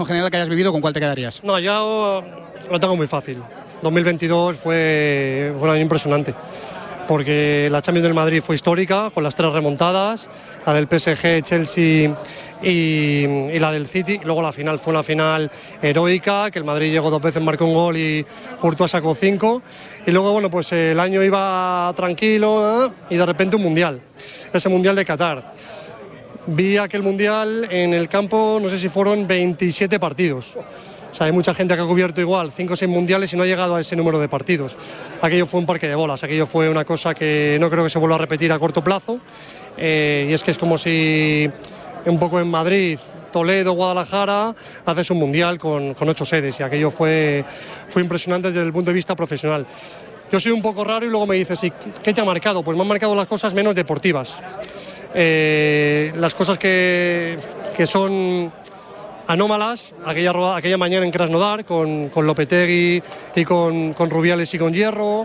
en general que hayas vivido, ¿con cuál te quedarías? No, yo lo tengo muy fácil. 2022 fue un año impresionante, porque la Champions del Madrid fue histórica, con las 3 remontadas, la del PSG, Chelsea y la del City. Luego la final fue una final heroica, que el Madrid llegó 2 veces, marcó un gol y Courtois sacó 5. Y luego, bueno, pues el año iba tranquilo, y de repente un mundial, ese mundial de Qatar. Vi aquel mundial en el campo, no sé si fueron 27 partidos. O sea, hay mucha gente que ha cubierto igual 5 o 6 mundiales y no ha llegado a ese número de partidos. Aquello fue un parque de bolas, aquello fue una cosa que no creo que se vuelva a repetir a corto plazo. Y es que es como si un poco en Madrid, Toledo, Guadalajara, haces un mundial con 8 sedes, y aquello fue impresionante desde el punto de vista profesional. Yo soy un poco raro y luego me dices, ¿y qué te ha marcado? Pues me han marcado las cosas menos deportivas. Las cosas que son anómalas, aquella mañana en Krasnodar con Lopetegui y con Rubiales y con Hierro,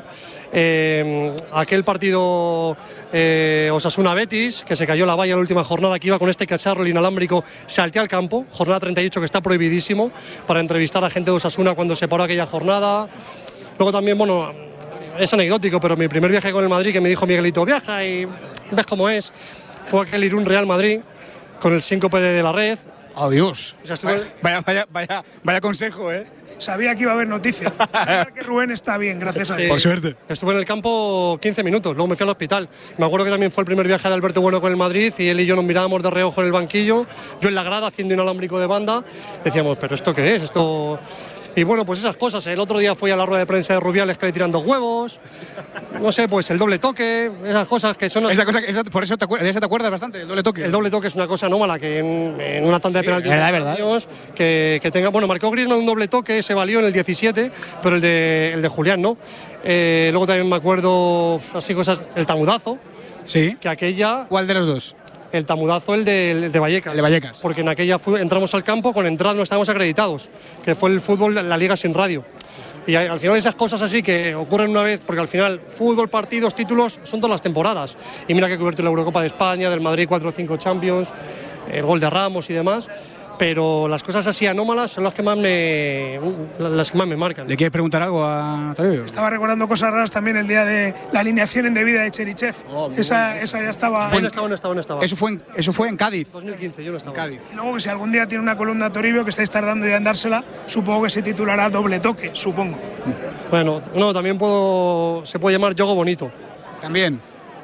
aquel partido Osasuna-Betis, que se cayó la valla en la última jornada, que iba con este cacharro, el inalámbrico, salté al campo, jornada 38, que está prohibidísimo, para entrevistar a gente de Osasuna cuando se paró aquella jornada. Luego también, bueno, es anecdótico, pero mi primer viaje con el Madrid, que me dijo Miguelito, viaja y ves cómo es, fue aquel Irún-Real Madrid, con el síncope de la Red. ¡Oh, Dios! O sea, estuve... Vaya consejo, ¿eh? Sabía que iba a haber noticias. Que Rubén está bien, gracias a Dios. Por suerte. Estuve en el campo 15 minutos, luego me fui al hospital. Me acuerdo que también fue el primer viaje de Alberto Bueno con el Madrid, y él y yo nos mirábamos de reojo en el banquillo, yo en la grada haciendo inalámbrico de banda. Decíamos, ¿pero esto qué es? Esto... Y bueno, pues esas cosas. El otro día fui a la rueda de prensa de Rubiales, que le tiran 2 huevos. No sé, pues el doble toque, esas cosas que son... Por eso de eso te acuerdas bastante, el doble toque. El doble toque es una cosa anómala, que en una tanda de penaltis verdad. Que tenga... Bueno, marcó Griezmann un doble toque, se valió en el 17, pero el de Julián no. Luego también me acuerdo, así cosas, el tamudazo. Sí. Que aquella... ¿Cuál de los dos? El tamudazo, el de Vallecas. El de Vallecas. Porque en aquella entramos al campo, con entrada no estábamos acreditados, que fue el fútbol, la liga sin radio. Y al final esas cosas así que ocurren una vez, porque al final fútbol, partidos, títulos, son todas las temporadas. Y mira que he cubierto la Eurocopa de España, del Madrid 4 o 5 Champions, el gol de Ramos y demás. Pero las cosas así anómalas son las que más me marcan. ¿Le quieres preguntar algo a Toribio? Estaba recordando cosas raras también el día de la alineación indebida de Cherichev. Esa ya estaba. No estaba. Eso fue en Cádiz. 2015, yo no estaba. En Cádiz. Y luego, que si algún día tiene una columna Toribio, que estáis tardando ya en dársela, supongo que se titulará Doble Toque, supongo. Bueno, no, también se puede llamar Yogo Bonito. También.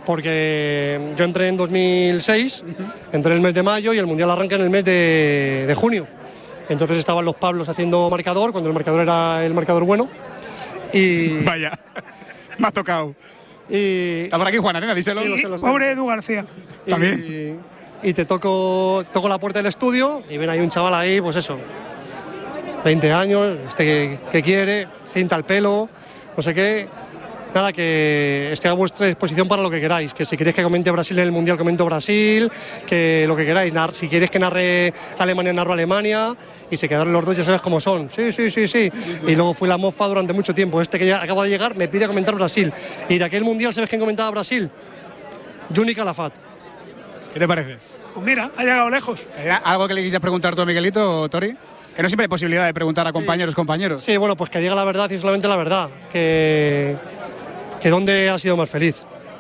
Porque yo entré en 2006, entré en el mes de mayo y el Mundial arranca en el mes de junio. Entonces estaban los Pablos haciendo marcador, cuando el marcador era el marcador bueno. Y... Vaya, me ha tocado. Y... Está por aquí Juan Arena, díselo. Sí, Pobre Edu García. También. Y te toco la puerta del estudio y ven ahí un chaval ahí, pues eso, 20 años, que quiere, cinta al pelo, no sé qué. Nada, que estoy a vuestra disposición para lo que queráis, que si queréis que comente Brasil en el Mundial, comento Brasil, que lo que queráis, si queréis que narre Alemania, narro Alemania, y se quedaron los dos, ya sabes cómo son, sí. Y luego fui la mofa durante mucho tiempo, que ya acaba de llegar me pide comentar Brasil, y de aquel Mundial, ¿sabes quién comentaba Brasil? Juni Calafat. ¿Qué te parece? Pues mira, ha llegado lejos. ¿Algo que le quisieras preguntar tú a Miguelito, Tori? Que no siempre hay posibilidad de preguntar a compañeros. Sí, bueno, pues que diga la verdad y solamente la verdad, que ¿dónde has sido más feliz?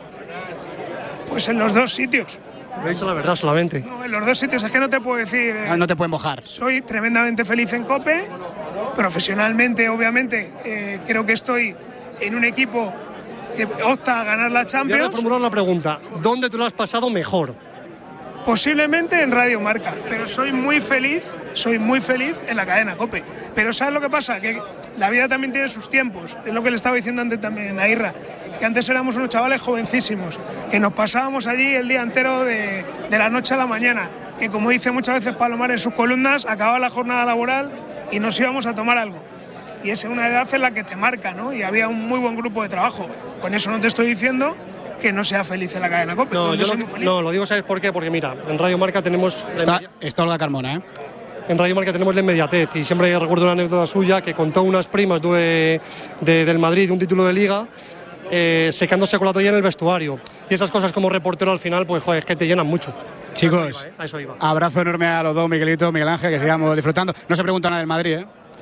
Pues en los 2 sitios. He dicho la verdad solamente. No, en los 2 sitios, es que no te puedo decir. No te puedes mojar. Soy tremendamente feliz en COPE, profesionalmente, obviamente. Creo que estoy en un equipo que opta a ganar la Champions. Voy a reformular la pregunta, ¿dónde te lo has pasado mejor? Posiblemente en Radio Marca, pero soy muy feliz en la cadena COPE. Pero ¿sabes lo que pasa? Que la vida también tiene sus tiempos. Es lo que le estaba diciendo antes también a Irra, que antes éramos unos chavales jovencísimos, que nos pasábamos allí el día entero de la noche a la mañana, que como dice muchas veces Palomar en sus columnas, acababa la jornada laboral y nos íbamos a tomar algo. Y es una edad en la que te marca, ¿no? Y había un muy buen grupo de trabajo. Con eso no te estoy diciendo que no sea feliz en la cadena COPE. No, lo digo, ¿sabes por qué? Porque mira, en Radio Marca tenemos... Está Olga Carmona, ¿eh? En Radio Marca tenemos la inmediatez, y siempre recuerdo una anécdota suya que contó unas primas del Madrid, de un título de liga, secándose con la toalla en el vestuario. Y esas cosas como reportero al final, pues joder, es que te llenan mucho. Chicos, a eso iba. Abrazo enorme a los dos, Miguelito, Miguel Ángel, que sigamos disfrutando. No se pregunta nada del Madrid,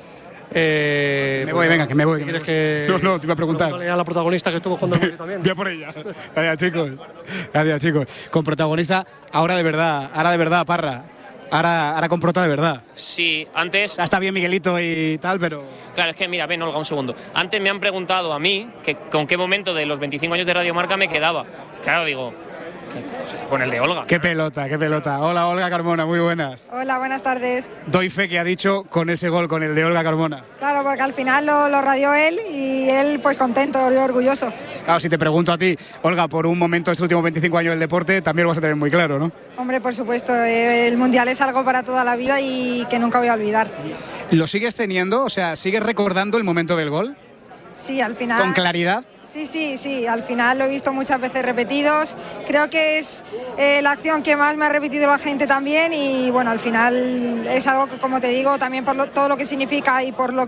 Me voy, venga, que me voy. ¿Quieres que No, te iba a preguntar. A la protagonista que estuvo jugando el también. Voy a por ella. Gracias, chicos. Con protagonista, ahora de verdad, Parra. Ahora con prota de verdad. Sí, antes... Está bien Miguelito y tal, pero... Claro, es que mira, ven, Olga, un segundo. Antes me han preguntado a mí que con qué momento de los 25 años de Radio Marca me quedaba. Claro, digo, con el de Olga. Qué pelota. Hola, Olga Carmona, muy buenas. Hola, buenas tardes. Doy fe que ha dicho con ese gol, con el de Olga Carmona. Claro, porque al final lo radió él y él pues contento y orgulloso. Claro, si te pregunto a ti, Olga, por un momento de estos últimos 25 años del deporte, también lo vas a tener muy claro, ¿no? Hombre, por supuesto, el Mundial es algo para toda la vida y que nunca voy a olvidar. ¿Lo sigues teniendo? O sea, ¿sigues recordando el momento del gol? Sí, al final... ¿Con claridad? Sí, al final lo he visto muchas veces repetidos. Creo que es la acción que más me ha repetido la gente también y bueno, al final es algo que, como te digo, también por todo lo que significa y por lo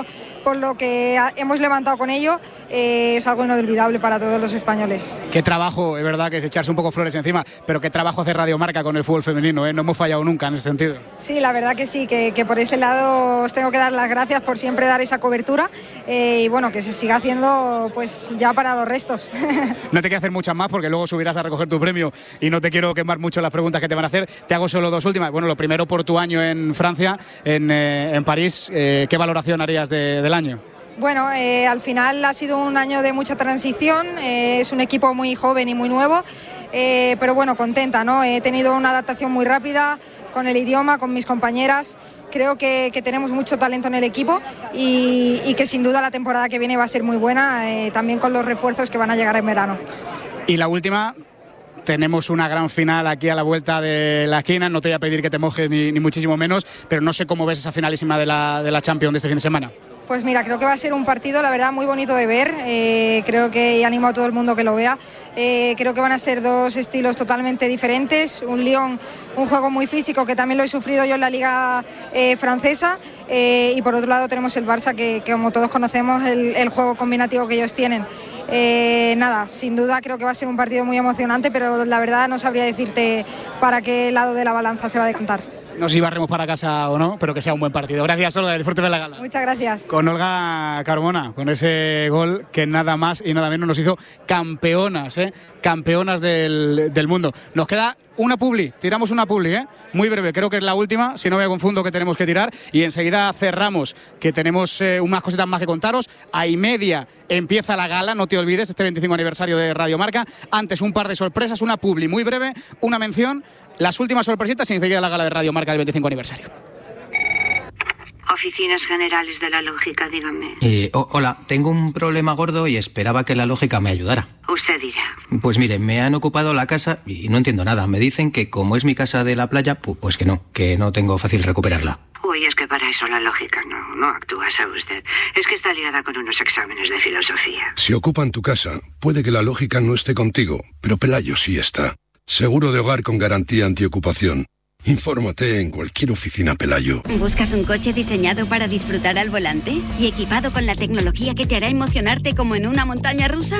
que hemos levantado con ello, es algo inolvidable para todos los españoles. Qué trabajo, es verdad que es echarse un poco flores encima, pero qué trabajo hace Radio Marca con el fútbol femenino, no hemos fallado nunca en ese sentido. Sí, la verdad que sí, que por ese lado os tengo que dar las gracias por siempre dar esa cobertura y bueno, que se siga haciendo pues ya para los restos. No te quiero hacer muchas más porque luego subirás a recoger tu premio y no te quiero quemar mucho las preguntas que te van a hacer. Te hago solo dos últimas. Bueno, lo primero por tu año en Francia, en París. ¿Qué valoración harías del año? Bueno, al final ha sido un año de mucha transición, es un equipo muy joven y muy nuevo, pero bueno, contenta, ¿no? He tenido una adaptación muy rápida con el idioma, con mis compañeras. Creo que tenemos mucho talento en el equipo y que sin duda la temporada que viene va a ser muy buena, también con los refuerzos que van a llegar en verano. Y la última, tenemos una gran final aquí a la vuelta de la esquina, no te voy a pedir que te mojes ni muchísimo menos, pero no sé cómo ves esa finalísima de la Champions de este fin de semana. Pues mira, creo que va a ser un partido, la verdad, muy bonito de ver. Creo que y animo a todo el mundo que lo vea. Creo que van a ser dos estilos totalmente diferentes. Un Lyon, un juego muy físico, que también lo he sufrido yo en la liga francesa. Y por otro lado tenemos el Barça, que como todos conocemos, el juego combinativo que ellos tienen. Nada, sin duda creo que va a ser un partido muy emocionante, pero la verdad no sabría decirte para qué lado de la balanza se va a decantar. No sé si barremos para casa o no, pero que sea un buen partido. Gracias, Olga, disfrute de la gala. Muchas gracias. Con Olga Carmona, con ese gol que nada más y nada menos nos hizo campeonas, campeonas del mundo. Nos queda una publi, tiramos una publi, muy breve, creo que es la última, si no me confundo, que tenemos que tirar, y enseguida cerramos, que tenemos unas cositas más que contaros. A y media empieza la gala, no te olvides, este 25 aniversario de Radio Marca. Antes un par de sorpresas, una publi muy breve, una mención, las últimas sorpresitas y enseguida la gala de Radio Marca del 25 aniversario. Oficinas Generales de la Lógica, dígame. Hola, tengo un problema gordo y esperaba que la lógica me ayudara. Usted dirá. Pues mire, me han ocupado la casa y no entiendo nada. Me dicen que como es mi casa de la playa, pues que no tengo fácil recuperarla. Uy, es que para eso la lógica no actúa, ¿sabe usted? Es que está liada con unos exámenes de filosofía. Si ocupan tu casa, puede que la lógica no esté contigo, pero Pelayo sí está. Seguro de hogar con garantía antiocupación. Infórmate en cualquier oficina Pelayo. ¿Buscas un coche diseñado para disfrutar al volante y equipado con la tecnología que te hará emocionarte como en una montaña rusa?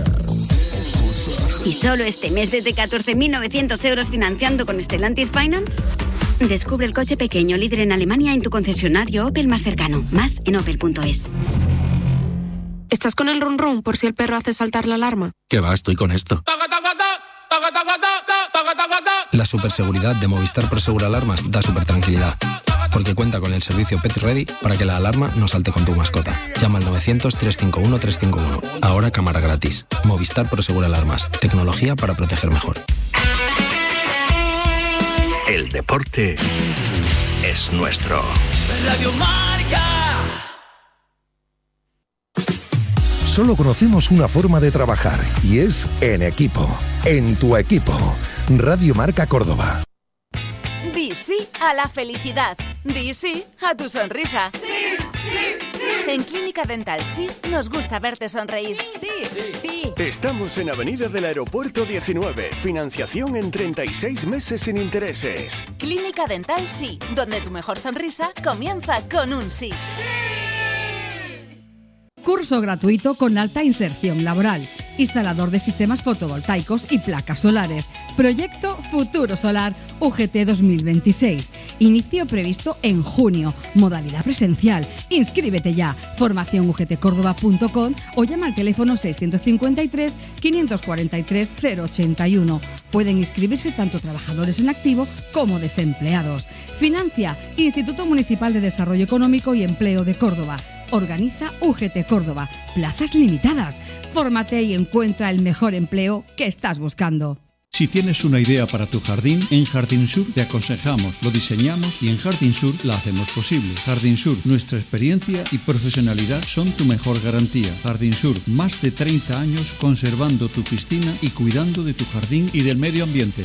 ¿Y solo este mes desde 14.900 euros financiando con Stellantis Finance? Descubre el coche pequeño líder en Alemania en tu concesionario Opel más cercano. Más en opel.es. ¿Estás con el run run por si el perro hace saltar la alarma? ¿Qué va? Estoy con esto. La superseguridad de Movistar Prosegur Alarmas da super tranquilidad, porque cuenta con el servicio Pet Ready para que la alarma no salte con tu mascota. Llama al 900-351-351. Ahora cámara gratis. Movistar Prosegur Alarmas. Tecnología para proteger mejor. El deporte es nuestro. Radio Marca. Solo conocemos una forma de trabajar y es en equipo. En tu equipo. Radio Marca Córdoba. Di sí a la felicidad. Di sí a tu sonrisa. Sí, sí, sí. En Clínica Dental Sí nos gusta verte sonreír. Sí, sí, sí. Estamos en Avenida del Aeropuerto 19. Financiación en 36 meses sin intereses. Clínica Dental Sí, donde tu mejor sonrisa comienza con un sí. Curso gratuito con alta inserción laboral. instalador de sistemas fotovoltaicos y placas solares. Proyecto Futuro Solar UGT 2026. Inicio previsto en junio. Modalidad presencial. Inscríbete ya. Formación ugtcordoba.com o llama al teléfono 653 543 081. Pueden inscribirse tanto trabajadores en activo como desempleados. Financia Instituto Municipal de Desarrollo Económico y Empleo de Córdoba. Organiza UGT Córdoba. Plazas limitadas. Fórmate y encuentra el mejor empleo que estás buscando. Si tienes una idea para tu jardín, en Jardín Sur te aconsejamos, lo diseñamos y en Jardín Sur la hacemos posible. Jardín Sur, nuestra experiencia y profesionalidad son tu mejor garantía. Jardín Sur, más de 30 años conservando tu piscina y cuidando de tu jardín y del medio ambiente.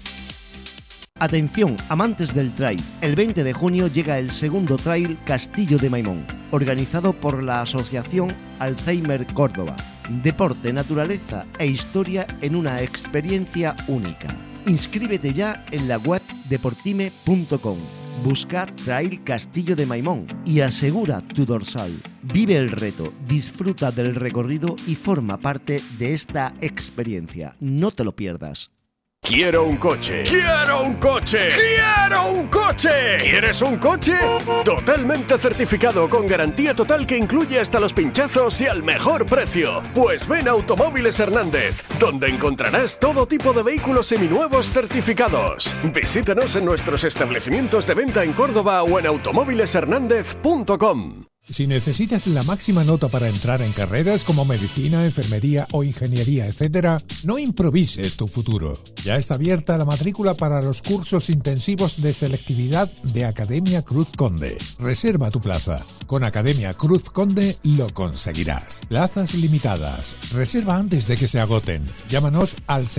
Atención, amantes del trail. El 20 de junio llega el segundo trail Castillo de Maimón, organizado por la Asociación Alzheimer Córdoba. Deporte, naturaleza e historia en una experiencia única. Inscríbete ya en la web deportime.com. Busca Trail Castillo de Maimón y asegura tu dorsal. Vive el reto, disfruta del recorrido y forma parte de esta experiencia. No te lo pierdas. ¡Quiero un coche! ¡Quiero un coche! ¡Quiero un coche! ¿Quieres un coche? Totalmente certificado con garantía total que incluye hasta los pinchazos y al mejor precio. Pues ven a Automóviles Hernández, donde encontrarás todo tipo de vehículos seminuevos certificados. Visítanos en nuestros establecimientos de venta en Córdoba o en automóvileshernandez.com. Si necesitas la máxima nota para entrar en carreras como medicina, enfermería o ingeniería, etc., no improvises tu futuro. Ya está abierta la matrícula para los cursos intensivos de selectividad de Academia Cruz Conde. Reserva tu plaza. Con Academia Cruz Conde lo conseguirás. Plazas limitadas. Reserva antes de que se agoten. Llámanos al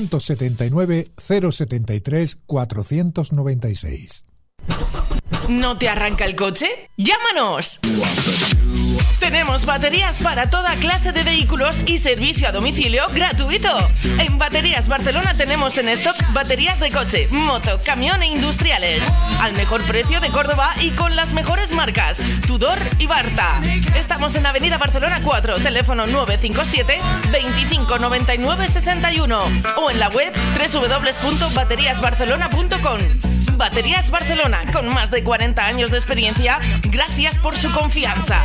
679 073 496. ¿No te arranca el coche? ¡Llámanos! Tenemos baterías para toda clase de vehículos y servicio a domicilio gratuito. En Baterías Barcelona tenemos en stock baterías de coche, moto, camión e industriales. Al mejor precio de Córdoba y con las mejores marcas, Tudor y Barta. Estamos en Avenida Barcelona 4, teléfono 957 25 99 61 o en la web www.bateriasbarcelona.com. Baterías Barcelona, con más de 40 años de experiencia, gracias por su confianza.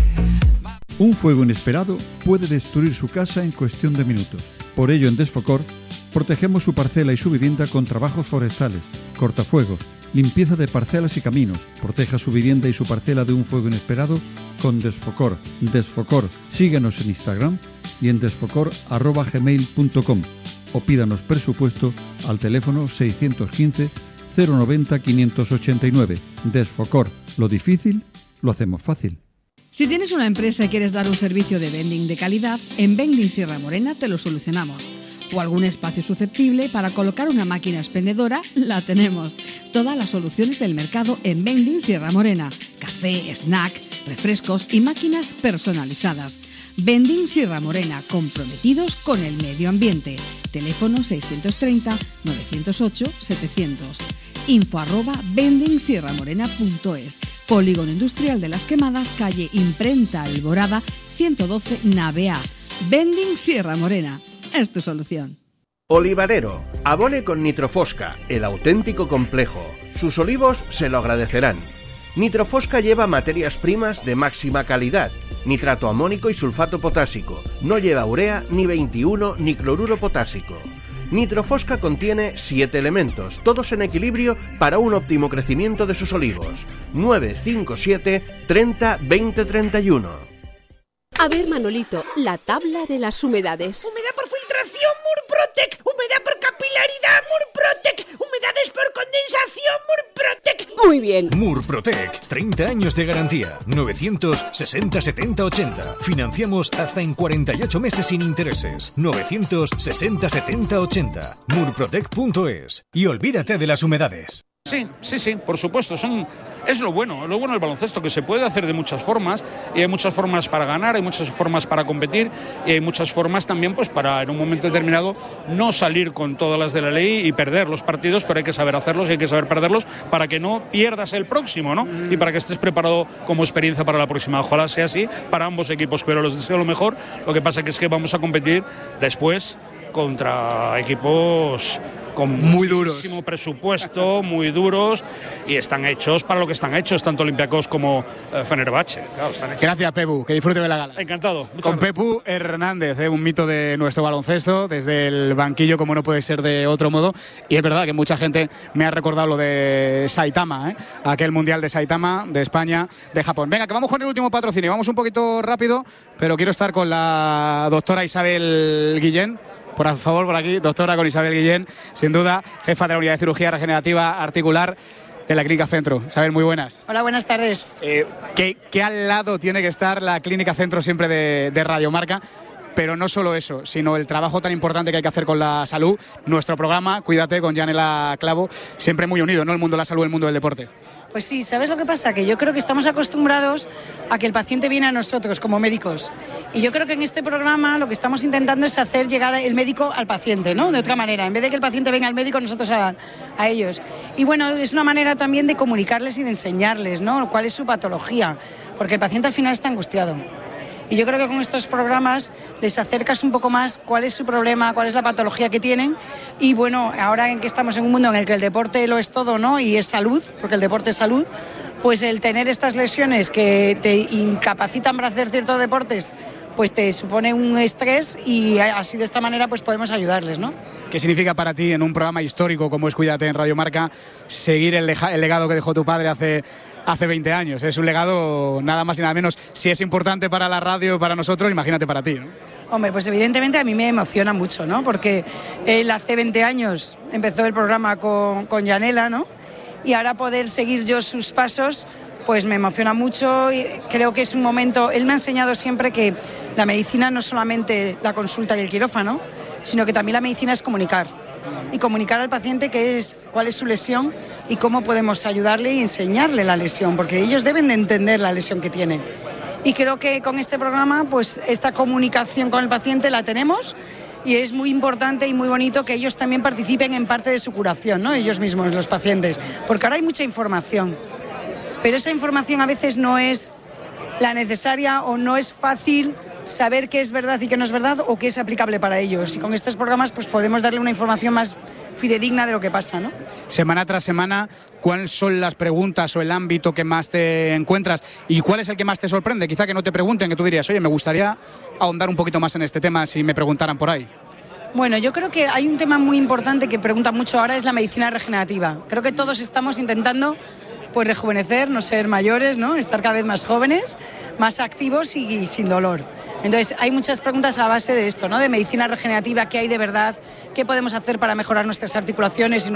Un fuego inesperado puede destruir su casa en cuestión de minutos. Por ello, en Desfocor, protegemos su parcela y su vivienda con trabajos forestales, cortafuegos, limpieza de parcelas y caminos. Proteja su vivienda y su parcela de un fuego inesperado con Desfocor. Desfocor. Síguenos en Instagram y en desfocor@gmail.com o pídanos presupuesto al teléfono 615 090 589. Desfocor. Lo difícil lo hacemos fácil. Si tienes una empresa y quieres dar un servicio de vending de calidad, en Vending Sierra Morena te lo solucionamos. O algún espacio susceptible para colocar una máquina expendedora, la tenemos. Todas las soluciones del mercado en Vending Sierra Morena. Café, snack, refrescos y máquinas personalizadas. Vending Sierra Morena, comprometidos con el medio ambiente. Teléfono 630 908 700. info@vendingsierramorena.es. Polígono Industrial de Las Quemadas, calle Imprenta Alborada, 112 Nave A. Vending Sierra Morena. Es tu solución. Olivarero. Abone con Nitrofosca, el auténtico complejo. Sus olivos se lo agradecerán. Nitrofosca lleva materias primas de máxima calidad, nitrato amónico y sulfato potásico. No lleva urea, ni 21, ni cloruro potásico. Nitrofosca contiene 7 elementos, todos en equilibrio para un óptimo crecimiento de sus olivos. 957 30 20 31. A ver, Manolito, la tabla de las humedades. Humedad por filtración, Murprotec. Humedad por capilaridad, Murprotec. Humedades por condensación, Murprotec. Muy bien. Murprotec, 30 años de garantía. 960 70 80. Financiamos hasta en 48 meses sin intereses. 960 70 80. Murprotec.es. Y olvídate de las humedades. Sí, por supuesto. Es lo bueno del baloncesto, que se puede hacer de muchas formas, y hay muchas formas para ganar, hay muchas formas para competir, y hay muchas formas también pues para en un momento determinado no salir con todas las de la ley y perder los partidos, pero hay que saber hacerlos y hay que saber perderlos para que no pierdas el próximo, ¿no? Y para que estés preparado como experiencia para la próxima. Ojalá sea así para ambos equipos, pero les deseo lo mejor. Lo que pasa es que vamos a competir después contra equipos con muy duros, muchísimo presupuesto, muy duros, y están hechos para lo que están hechos, tanto Olympiacos como Fenerbahce. Claro, están hechos. Gracias, Pepu, que disfrute de la gala. Encantado. Con Pepu Hernández, un mito de nuestro baloncesto, desde el banquillo, como no puede ser de otro modo, y es verdad que mucha gente me ha recordado lo de Saitama, aquel mundial de Saitama, de España, de Japón. Venga, que vamos con el último patrocinio, vamos un poquito rápido, pero quiero estar con la doctora Isabel Guillén. Por favor, por aquí, doctora, con Isabel Guillén, sin duda, jefa de la Unidad de Cirugía Regenerativa Articular de la Clínica Centro. Isabel, muy buenas. Hola, buenas tardes. ¿Qué al lado tiene que estar la Clínica Centro siempre de Radio Marca? Pero no solo eso, sino el trabajo tan importante que hay que hacer con la salud. Nuestro programa, Cuídate, con Yanela Clavo, siempre muy unido, ¿no? El mundo de la salud, el mundo del deporte. Pues sí, ¿sabes lo que pasa? Que yo creo que estamos acostumbrados a que el paciente viene a nosotros como médicos. Y yo creo que en este programa lo que estamos intentando es hacer llegar el médico al paciente, ¿no? De otra manera, en vez de que el paciente venga al médico, nosotros a ellos. Y bueno, es una manera también de comunicarles y de enseñarles, ¿no? Cuál es su patología, porque el paciente al final está angustiado. Y yo creo que con estos programas les acercas un poco más cuál es su problema, cuál es la patología que tienen. Y bueno, ahora en que estamos en un mundo en el que el deporte lo es todo, ¿no? Y es salud, porque el deporte es salud, pues el tener estas lesiones que te incapacitan para hacer ciertos deportes, pues te supone un estrés, y así de esta manera pues podemos ayudarles, ¿no? ¿Qué significa para ti, en un programa histórico como es Cuídate en Radio Marca, seguir el legado que dejó tu padre hace 20 años? Es un legado nada más y nada menos. Si es importante para la radio y para nosotros, imagínate para ti, ¿no? Hombre, pues evidentemente a mí me emociona mucho, ¿no? Porque él hace 20 años empezó el programa con Yanela, ¿no? Y ahora poder seguir yo sus pasos, pues me emociona mucho, y creo que es un momento. Él me ha enseñado siempre que la medicina no es solamente la consulta y el quirófano, sino que también la medicina es comunicar. Y comunicar al paciente cuál es su lesión y cómo podemos ayudarle y enseñarle la lesión, porque ellos deben de entender la lesión que tienen. Y creo que con este programa, pues esta comunicación con el paciente la tenemos, y es muy importante y muy bonito que ellos también participen en parte de su curación, ¿no? Ellos mismos, los pacientes, porque ahora hay mucha información, pero esa información a veces no es la necesaria, o no es fácil saber qué es verdad y qué no es verdad, o qué es aplicable para ellos. Y con estos programas pues podemos darle una información más fidedigna de lo que pasa, ¿no? Semana tras semana, ¿cuáles son las preguntas o el ámbito que más te encuentras? ¿Y cuál es el que más te sorprende? Quizá que no te pregunten, que tú dirías, oye, me gustaría ahondar un poquito más en este tema si me preguntaran por ahí. Bueno, yo creo que hay un tema muy importante que preguntan mucho ahora, es la medicina regenerativa. Creo que todos estamos intentando pues rejuvenecer, no ser mayores, ¿no? Estar cada vez más jóvenes, más activos y sin dolor. Entonces hay muchas preguntas a base de esto, ¿no? De medicina regenerativa, qué hay de verdad, qué podemos hacer para mejorar nuestras articulaciones y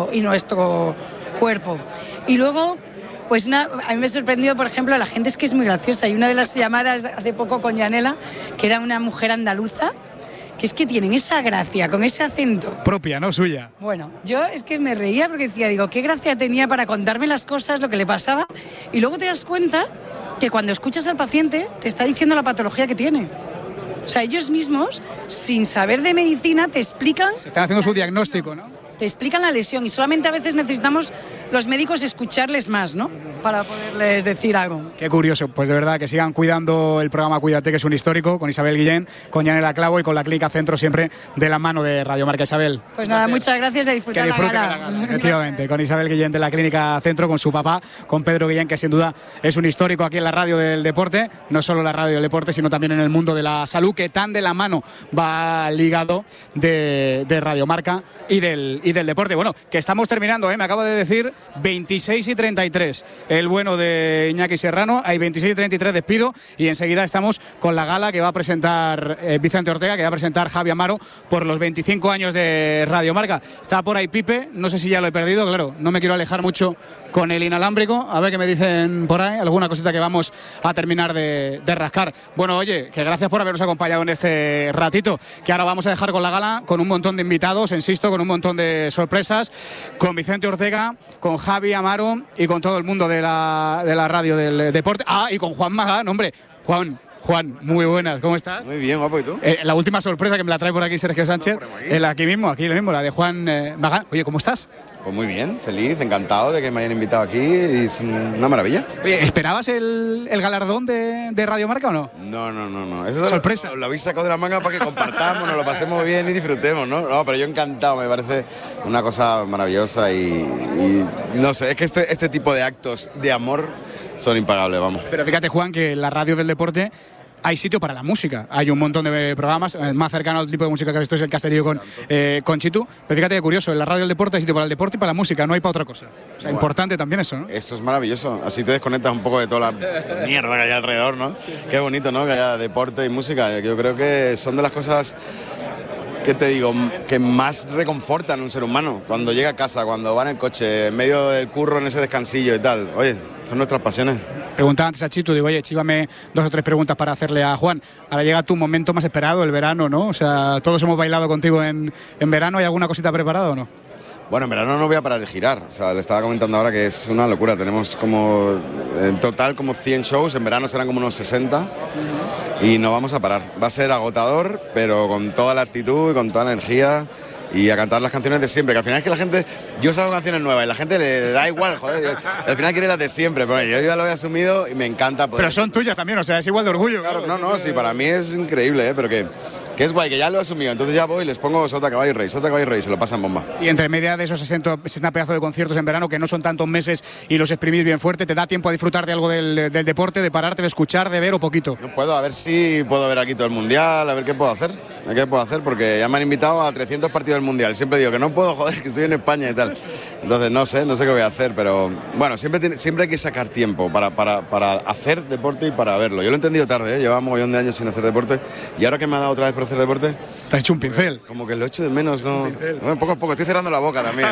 nuestro cuerpo. Y luego, pues a mí me ha sorprendido, por ejemplo, la gente es que es muy graciosa. Hay una de las llamadas hace poco con Yanela, que era una mujer andaluza, que es que tienen esa gracia, con ese acento. Propia, ¿no? Suya. Bueno, yo es que me reía porque decía, qué gracia tenía para contarme las cosas, lo que le pasaba, y luego te das cuenta que cuando escuchas al paciente te está diciendo la patología que tiene. O sea, ellos mismos, sin saber de medicina, te explican... Se están haciendo su diagnóstico, ¿no? Te explican la lesión, y solamente a veces necesitamos los médicos escucharles más, ¿no? Para poderles decir algo. Qué curioso, pues de verdad que sigan cuidando el programa Cuídate, que es un histórico, con Isabel Guillén, con Yanela Clavo y con la Clínica Centro, siempre de la mano de Radio Marca. Isabel. Pues nada, muchas gracias, a disfrutar la gala. Efectivamente, con Isabel Guillén de la Clínica Centro, con su papá, con Pedro Guillén, que sin duda es un histórico aquí en la radio del deporte, no solo la radio del deporte, sino también en el mundo de la salud, que tan de la mano va ligado de Radio Marca y del deporte. Bueno, que estamos terminando, me acabo de decir 26:33. El bueno de Iñaki Serrano, hay 26:33, despido, y enseguida estamos con la gala que va a presentar Vicente Ortega, que va a presentar Javi Amaro por los 25 años de Radio Marca. Está por ahí Pipe, no sé si ya lo he perdido, claro, no me quiero alejar mucho con el inalámbrico, a ver qué me dicen por ahí, alguna cosita que vamos a terminar de rascar. Bueno, oye, que gracias por habernos acompañado en este ratito, que ahora vamos a dejar con la gala, con un montón de invitados, insisto, con un montón de sorpresas, con Vicente Ortega, con Javi Amaro y con todo el mundo de la radio del deporte. Ah, y con Juan Magán, hombre, Juan, muy buenas, ¿cómo estás? Muy bien, guapo, ¿y tú? La última sorpresa que me la trae por aquí Sergio Sánchez, aquí mismo, la de Juan Magán. Oye, ¿cómo estás? Pues muy bien, feliz, encantado de que me hayan invitado aquí, y es una maravilla. Oye, ¿esperabas el galardón de Radio Marca o no? No. Eso sorpresa. Lo habéis sacado de la manga para que compartamos, nos lo pasemos bien y disfrutemos, ¿no? No, pero yo encantado, me parece una cosa maravillosa y no sé, es que este tipo de actos de amor son impagables, vamos. Pero fíjate, Juan, que en la radio del deporte hay sitio para la música. Hay un montón de programas, el más cercano al tipo de música que esto es el Caserío con Chitu. Pero fíjate que curioso, en la radio del deporte hay sitio para el deporte y para la música, no hay para otra cosa. O sea, importante también eso, ¿no? Eso es maravilloso, así te desconectas un poco de toda la mierda que hay alrededor, ¿no? Qué bonito, ¿no? Que haya deporte y música. Yo creo que son de las cosas, ¿qué te digo?, que más reconfortan a un ser humano. Cuando llega a casa, cuando va en el coche, en medio del curro, en ese descansillo y tal. Oye, son nuestras pasiones. Preguntaba antes a Chitu, digo, oye, chívame 2 o 3 preguntas para hacerle a Juan. Ahora llega tu momento más esperado, el verano, ¿no? O sea, todos hemos bailado contigo en verano. ¿Hay alguna cosita preparada o no? Bueno, en verano no voy a parar de girar. O sea, le estaba comentando ahora que es una locura. Tenemos como, en total, como 100 shows. En verano serán como unos 60. Y no vamos a parar. Va a ser agotador, pero con toda la actitud y con toda la energía. Y a cantar las canciones de siempre, que al final es que la gente, yo saco canciones nuevas y la gente le da igual, joder, al final quiere las de siempre, pero yo ya lo he asumido y me encanta poder. Pero son tuyas también, o sea, es igual de orgullo. Claro, no, sí, para mí es increíble, pero que es guay, que ya lo he asumido, entonces ya voy y les pongo Sota, Caballo y Rey, se lo pasan bomba. Y entre media de esos 60 pedazos de conciertos en verano, que no son tantos meses y los exprimís bien fuerte, ¿te da tiempo a disfrutar de algo del deporte, de pararte, de escuchar, de ver o poquito? No puedo, a ver si puedo ver aquí todo el Mundial, a ver qué puedo hacer, porque ya me han invitado a 300 partidos del Mundial, siempre digo que no puedo, joder, que estoy en España y tal. Entonces no sé qué voy a hacer, pero bueno, siempre hay que sacar tiempo para hacer deporte y para verlo. Yo lo he entendido tarde, llevaba un montón de años sin hacer deporte y ahora que me ha dado otra vez por hacer deporte... Te has hecho un pincel. Como que lo he hecho de menos, ¿no? Bueno, poco a poco, estoy cerrando la boca también,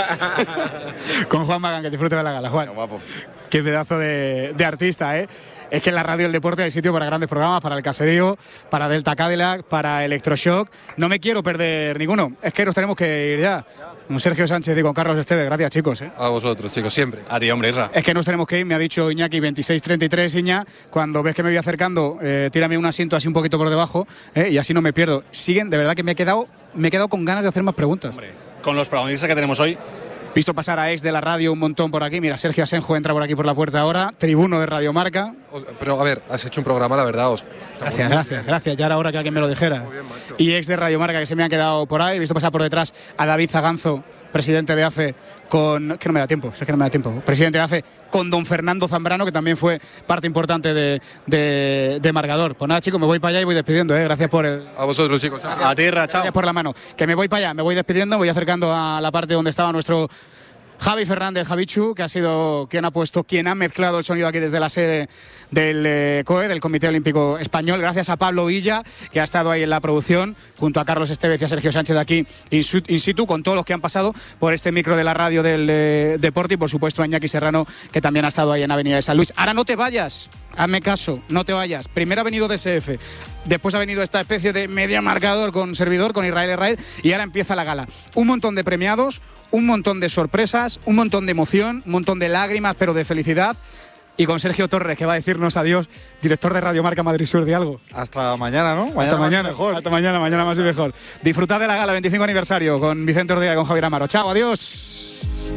Con Juan Magán, que disfrute de la gala, Juan. Qué guapo. Qué pedazo de artista, ¿eh? Es que en la radio del deporte hay sitio para grandes programas, para El Caserío, para Delta Cadillac, para Electroshock. No me quiero perder ninguno. Es que nos tenemos que ir ya. Con Sergio Sánchez y con Carlos Esteve. Gracias, chicos. A vosotros, chicos, siempre. A ti, hombre, Isra. Es que nos tenemos que ir. Me ha dicho Iñaki 26:33, Iña. Cuando ves que me voy acercando, tírame un asiento así un poquito por debajo y así no me pierdo. Siguen, de verdad que me he quedado con ganas de hacer más preguntas. Hombre, con los protagonistas que tenemos hoy. Visto pasar a ex de la radio un montón por aquí. Mira, Sergio Asenjo entra por aquí por la puerta ahora, tribuno de Radio Marca. Pero a ver, has hecho un programa, la verdad. Gracias. Ya era hora que alguien me lo dijera. Muy bien, macho. Y ex de Radio Marca que se me han quedado por ahí. He visto pasar por detrás a David Zaganzo, presidente de AFE, que no me da tiempo. Presidente de AFE con don Fernando Zambrano, que también fue parte importante de Marcador. Pues nada, chicos, me voy para allá y voy despidiendo. Gracias por el... A vosotros, chicos. A ti, chao. Gracias por la mano. Que me voy para allá, me voy despidiendo, me voy acercando a la parte donde estaba nuestro Javi Fernández, Javichu, que ha sido quien ha mezclado el sonido aquí desde la sede del COE, del Comité Olímpico Español. Gracias a Pablo Villa, que ha estado ahí en la producción, junto a Carlos Estevez y a Sergio Sánchez de aquí in situ, con todos los que han pasado por este micro de la radio del deporte, y por supuesto a Iñaki Serrano, que también ha estado ahí en Avenida de San Luis. Ahora no te vayas, hazme caso, no te vayas. Primero ha venido DSF, después ha venido esta especie de media marcador con servidor, con Israel Herraez, y ahora empieza la gala. Un montón de premiados, un montón de sorpresas, un montón de emoción, un montón de lágrimas, pero de felicidad. Y con Sergio Torres, que va a decirnos adiós, director de Radio Marca Madrid Sur, de algo. Hasta mañana, ¿no? Hasta mañana, mejor. Hasta mañana más y mejor. Disfrutad de la gala 25 aniversario con Vicente Ortega y con Javier Amaro. Chao, adiós.